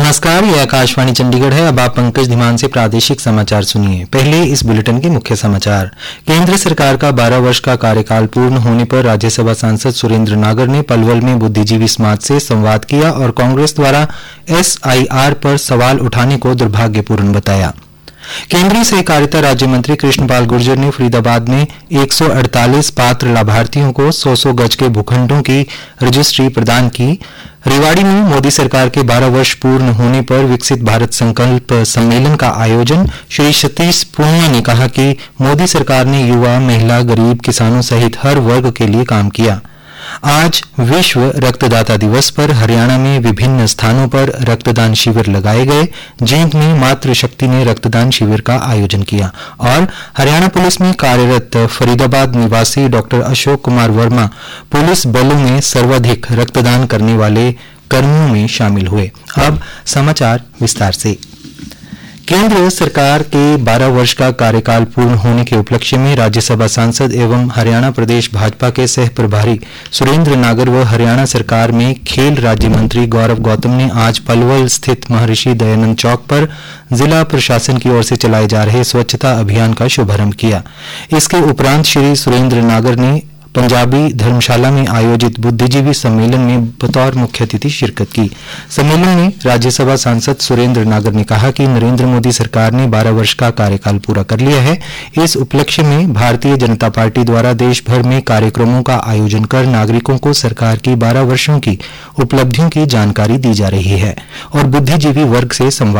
नमस्कार, ये आकाशवाणी चंडीगढ़ है। अब आप पंकज धीमान से प्रादेशिक समाचार सुनिए। पहले इस बुलेटिन के मुख्य समाचार। केंद्र सरकार का 12 वर्ष का कार्यकाल पूर्ण होने पर राज्यसभा सांसद सुरेंद्र नागर ने पलवल में बुद्धिजीवी समाज से संवाद किया और कांग्रेस द्वारा SIR पर सवाल उठाने को दुर्भाग्यपूर्ण बताया। केंद्रीय सहकारिता राज्य मंत्री कृष्णपाल गुर्जर ने फरीदाबाद में 148 पात्र लाभार्थियों को 100 गज के भूखंडों की रजिस्ट्री प्रदान की। रेवाड़ी में मोदी सरकार के 12 वर्ष पूर्ण होने पर विकसित भारत संकल्प सम्मेलन का आयोजन। श्री सतीश पूनिया ने कहा कि मोदी सरकार ने युवा, महिला, गरीब, किसानों सहित हर वर्ग के लिए काम किया। आज विश्व रक्तदाता दिवस पर हरियाणा में विभिन्न स्थानों पर रक्तदान शिविर लगाए गए। जींद में मातृशक्ति ने रक्तदान शिविर का आयोजन किया और हरियाणा पुलिस में कार्यरत फरीदाबाद निवासी डॉक्टर अशोक कुमार वर्मा पुलिस बलों में सर्वाधिक रक्तदान करने वाले कर्मियों में शामिल हुए। अब समाचार विस्तार से। केंद्र सरकार के 12 वर्ष का कार्यकाल पूर्ण होने के उपलक्ष्य में राज्यसभा सांसद एवं हरियाणा प्रदेश भाजपा के सह प्रभारी सुरेंद्र नागर व हरियाणा सरकार में खेल राज्य मंत्री गौरव गौतम ने आज पलवल स्थित महर्षि दयानंद चौक पर जिला प्रशासन की ओर से चलाए जा रहे स्वच्छता अभियान का शुभारंभ किया। इसके उपरांत श्री सुरेंद्र नागर ने पंजाबी धर्मशाला में आयोजित बुद्धिजीवी सम्मेलन में बतौर मुख्य अतिथि शिरकत की। सम्मेलन में राज्यसभा सांसद सुरेंद्र नागर ने कहा कि नरेंद्र मोदी सरकार ने 12 वर्ष का कार्यकाल पूरा कर लिया है। इस उपलक्ष्य में भारतीय जनता पार्टी द्वारा देश भर में कार्यक्रमों का आयोजन कर नागरिकों को सरकार की 12 वर्षों की उपलब्धियों की जानकारी दी जा रही है और बुद्धिजीवी वर्ग से संवाद